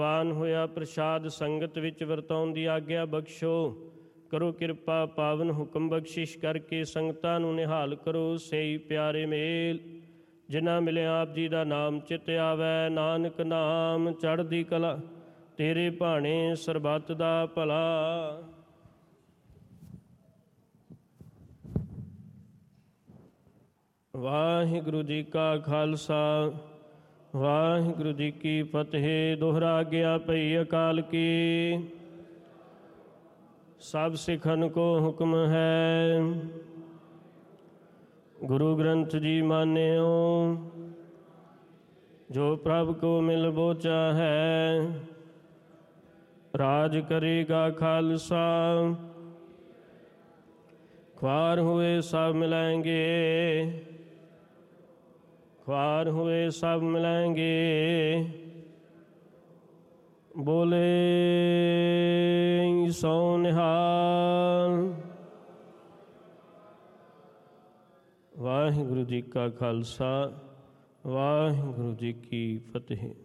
ਪਾਨ ਹੋਇਆ ਪ੍ਰਸ਼ਾਦ ਸੰਗਤ ਵਿੱਚ ਵਰਤਾਉਣ ਦੀ ਆਗਿਆ ਬਖਸ਼ੋ। ਕਰੋ ਕਿਰਪਾ ਪਾਵਨ ਹੁਕਮ ਬਖਸ਼ਿਸ਼ ਕਰਕੇ ਸੰਗਤਾਂ ਨੂੰ ਨਿਹਾਲ ਕਰੋ। ਸਹੀ ਪਿਆਰੇ ਮੇਲ ਜਿਨ੍ਹਾਂ ਮਿਲਿਆ ਆਪ ਜੀ ਦਾ ਨਾਮ ਚਿਤ ਆਵੈ। ਨਾਨਕ ਨਾਮ ਚੜ੍ਹਦੀ ਕਲਾ ਤੇਰੇ ਭਾਣੇ ਸਰਬੱਤ ਦਾ ਭਲਾ। ਵਾਹਿਗੁਰੂ ਜੀ ਕਾ ਖਾਲਸਾ ਵਾਹਿਗੁਰੂ ਜੀ ਕੀ ਫਤਿਹ। ਦੋਹਰਾ ਗਿਆ ਪਈ ਅਕਾਲ ਕੀ। ਸਭ ਸਿੱਖਨ ਕੋ ਹੁਕਮ ਹੈ। ਗੁਰੂ ਗ੍ਰੰਥ ਜੀ ਮਾਨਿਓ ਜੋ ਪ੍ਰਭ ਕੋ ਮਿਲ ਬੋਚਾ ਹੈ। ਰਾਜ ਕਰੇਗਾ ਖਾਲਸਾ ख्वार हुए सब मिलाएंगे। ख्वार हुए सब मिलाएंगे। बोले सो निहाल। वाहिगुरु जी का खालसा वाहिगुरु जी की फतेह।